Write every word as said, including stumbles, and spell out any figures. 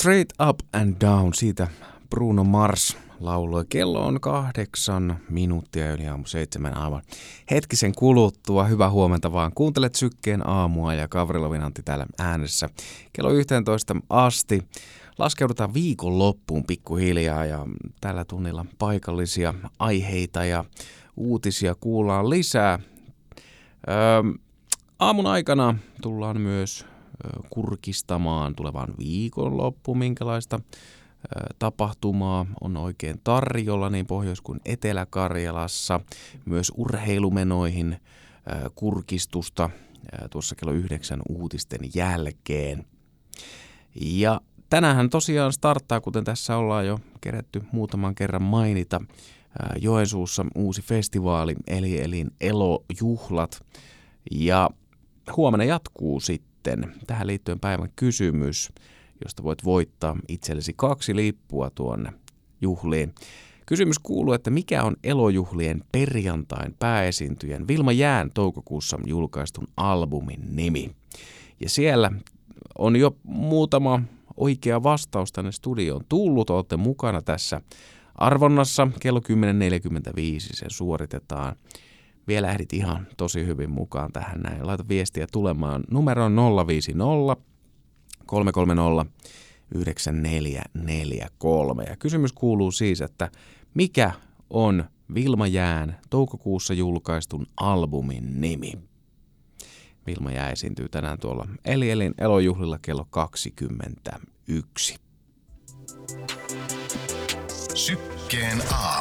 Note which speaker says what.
Speaker 1: Straight Up and Down, siitä Bruno Mars lauloi. Kello on kahdeksan minuuttia yli aamu seitsemän aivan hetkisen kuluttua. Hyvää huomenta vaan. Kuuntelet Sykkeen aamua ja Gavrilovin Antti täällä äänessä. Kello yhteentoista asti. Laskeudutaan viikonloppuun pikkuhiljaa ja tällä tunnilla paikallisia aiheita ja uutisia kuullaan lisää. Öö, aamun aikana tullaan myös kurkistamaan tulevan viikonloppu, minkälaista tapahtumaa on oikein tarjolla niin Pohjois- kuin Etelä-Karjalassa. Myös urheilumenoihin kurkistusta tuossa kello yhdeksän uutisten jälkeen. Ja tänään tosiaan starttaa, kuten tässä ollaan jo kerätty muutaman kerran mainita, Joensuussa uusi festivaali, eli Elin Elojuhlat. Ja huomenna jatkuu sitten tähän liittyen päivän kysymys, josta voit voittaa itsellesi kaksi lippua tuonne juhliin. Kysymys kuuluu, että mikä on Elojuhlien perjantain pääesiintyjän Vilma Jään toukokuussa julkaistun albumin nimi? Ja siellä on jo muutama oikea vastaus tänne studioon tullut. Olette mukana tässä arvonnassa. Kello kymmenen neljäkymmentäviisi se suoritetaan. Vielä ehdit ihan tosi hyvin mukaan tähän näin. Laita viestiä tulemaan. Numero on nolla viisi nolla kolme kolme nolla yhdeksän neljä neljä kolme. Ja kysymys kuuluu siis, että mikä on Vilma Jään toukokuussa julkaistun albumin nimi? Vilma Jää esiintyy tänään tuolla Eli Elin Elojuhlilla kello kaksikymmentäyksi.
Speaker 2: Sykkeen aamu.